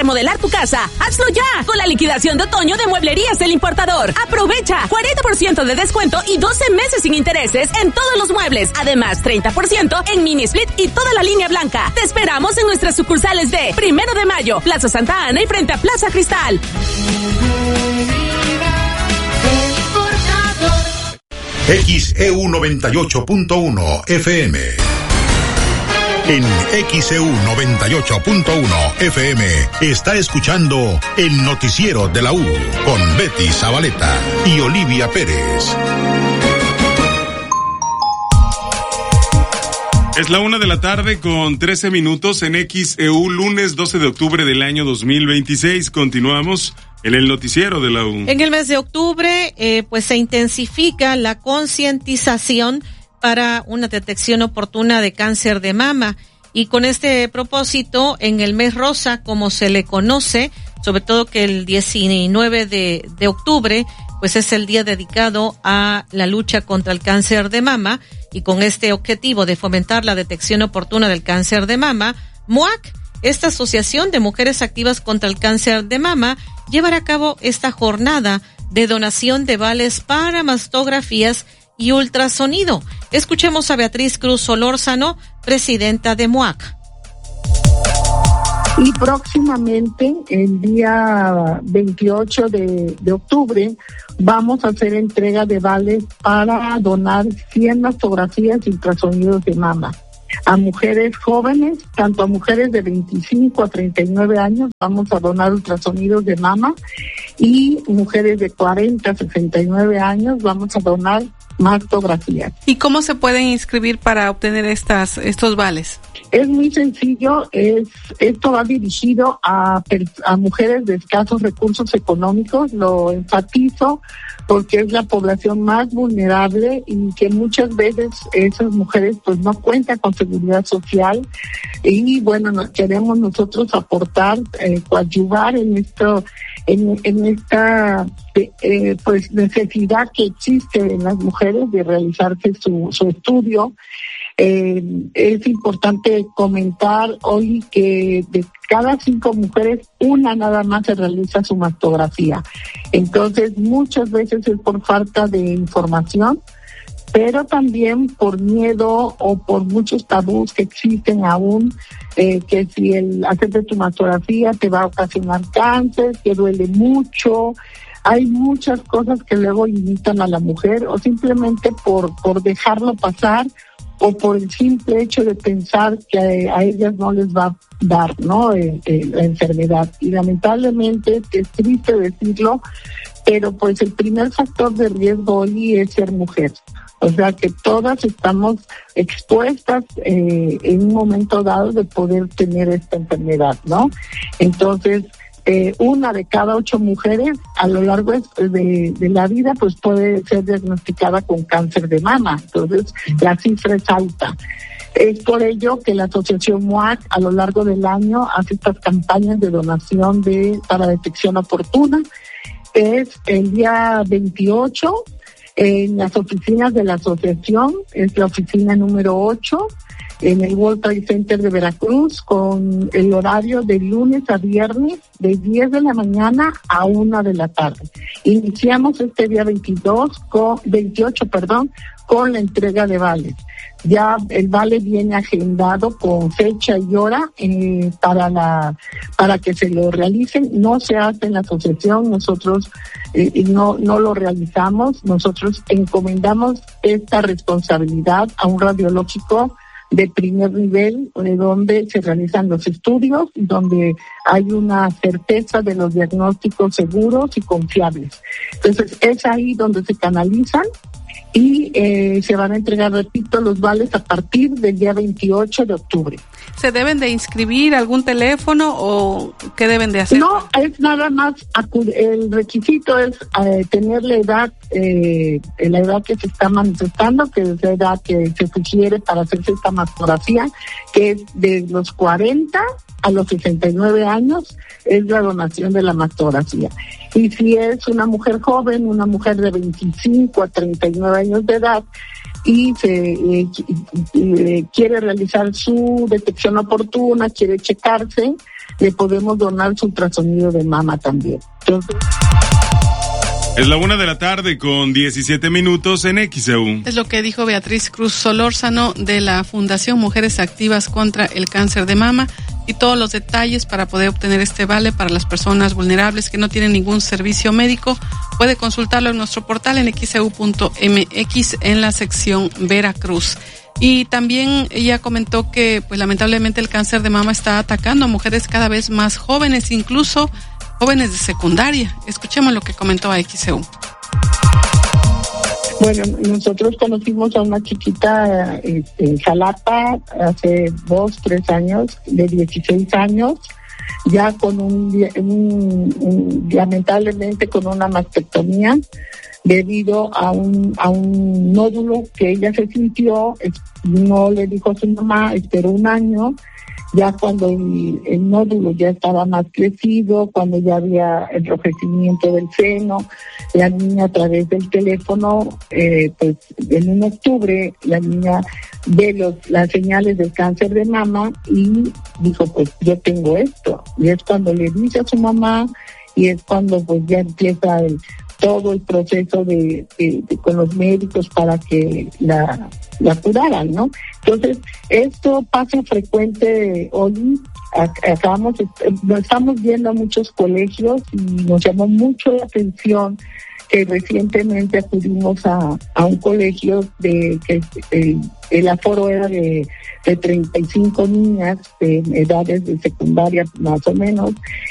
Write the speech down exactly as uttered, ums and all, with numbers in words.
remodelar tu casa? ¡Hazlo ya! Con la liquidación de otoño de Mueblerías El Importador. Aprovecha cuarenta por ciento de descuento y doce meses sin intereses en todos los muebles. Además, treinta por ciento en mini split y toda la línea blanca. Te esperamos en nuestras sucursales de Primero de Mayo, Plaza Santa Ana y frente a Plaza Cristal. X E U noventa y ocho punto uno F M. En X E U noventa y ocho punto uno F M está escuchando el noticiero de la U con Betty Zabaleta y Olivia Pérez. Es la una de la tarde con trece minutos en X E U, lunes doce de octubre del año dos mil veintiséis. Continuamos en el noticiero de la U. En el mes de octubre, eh, pues se intensifica la concientización para una detección oportuna de cáncer de mama. Y con este propósito, en el mes rosa, como se le conoce, sobre todo que el diecinueve de, de octubre, pues es el día dedicado a la lucha contra el cáncer de mama. Y con este objetivo de fomentar la detección oportuna del cáncer de mama, MUAC, esta Asociación de Mujeres Activas contra el Cáncer de Mama, llevará a cabo esta jornada de donación de vales para mastografías y ultrasonido. Escuchemos a Beatriz Cruz Solórzano, presidenta de MUAC. Y próximamente, el día veintiocho de, de octubre, vamos a hacer entrega de vales para donar cien mastografías y ultrasonidos de mama a mujeres jóvenes, tanto a mujeres de veinticinco a treinta y nueve años, vamos a donar ultrasonidos de mama, y mujeres de cuarenta a sesenta y nueve años, vamos a donar mastografías. ¿Y cómo se pueden inscribir para obtener estas estos vales? Es muy sencillo, es esto va dirigido a, a mujeres de escasos recursos económicos, lo enfatizo porque es la población más vulnerable y que muchas veces esas mujeres pues no cuentan con seguridad social y bueno, nos queremos nosotros aportar, eh, coadyuvar en esto, en, en esta eh, pues necesidad que existe en las mujeres de realizarse su, su estudio. Eh, es importante comentar hoy que de cada cinco mujeres, una nada más se realiza su mastografía. Entonces, muchas veces es por falta de información, pero también por miedo o por muchos tabús que existen aún, eh, que si el hacerte tu mastografía te va a ocasionar cáncer, que duele mucho. Hay muchas cosas que luego limitan a la mujer o simplemente por, por dejarlo pasar o por el simple hecho de pensar que a, a ellas no les va a dar, ¿no? Eh, eh, la enfermedad. Y lamentablemente, es triste decirlo, pero pues el primer factor de riesgo hoy es ser mujer. O sea que todas estamos expuestas eh, en un momento dado de poder tener esta enfermedad, ¿no? Entonces, Eh, una de cada ocho mujeres a lo largo de, de la vida pues puede ser diagnosticada con cáncer de mama, entonces la cifra es alta. Es por ello que la Asociación MUAC a lo largo del año hace estas campañas de donación de para detección oportuna. Es el día veintiocho en las oficinas de la asociación, es la oficina número ocho, en el World Trade Center de Veracruz, con el horario de lunes a viernes, de diez de la mañana a una de la tarde. Iniciamos este día veintidós, con, veintiocho, perdón, con la entrega de vales. Ya el vale viene agendado con fecha y hora eh, para la para que se lo realicen. No se hace en la asociación, nosotros eh, no no lo realizamos. Nosotros encomendamos esta responsabilidad a un radiológico de primer nivel, de donde se realizan los estudios, donde hay una certeza de los diagnósticos seguros y confiables. Entonces, es ahí donde se canalizan y eh, se van a entregar, repito, los vales a partir del día veintiocho de octubre. ¿Se deben de inscribir algún teléfono o qué deben de hacer? No, es nada más, acudir, el requisito es eh, tener la edad, eh, la edad que se está manifestando, que es la edad que se sugiere para hacerse esta mastografía, que es de los cuarenta a los sesenta y nueve años, es la donación de la mastografía. Y si es una mujer joven, una mujer de veinticinco a treinta y nueve años de edad, y se eh, eh, quiere realizar su detección oportuna, quiere checarse, le podemos donar su ultrasonido de mama también. Entonces, es la una de la tarde con diecisiete minutos en X E U. Es lo que dijo Beatriz Cruz Solórzano de la Fundación Mujeres Activas contra el Cáncer de Mama, y todos los detalles para poder obtener este vale para las personas vulnerables que no tienen ningún servicio médico. Puede consultarlo en nuestro portal en x e u punto m x en la sección Veracruz. Y también ella comentó que pues lamentablemente el cáncer de mama está atacando a mujeres cada vez más jóvenes, incluso jóvenes de secundaria. Escuchemos lo que comentó a X E U. Bueno, nosotros conocimos a una chiquita en este, Jalapa hace dos, tres años, de dieciséis años, ya con un, un, un lamentablemente con una mastectomía debido a un a un nódulo que ella se sintió, no le dijo a su mamá, esperó un año. Ya cuando el, el nódulo ya estaba más crecido, cuando ya había enrojecimiento del seno, la niña a través del teléfono, eh, pues en un octubre la niña ve los, las señales del cáncer de mama y dijo, pues yo tengo esto. Y es cuando le dice a su mamá y es cuando pues ya empieza el, todo el proceso de, de, de con los médicos para que la, la curaran, ¿no? Entonces, esto pasa frecuente hoy. Acabamos, lo estamos viendo a muchos colegios y nos llamó mucho la atención que recientemente acudimos a, a un colegio de que el, el aforo era de, de treinta y cinco niñas de edades de secundaria más o menos,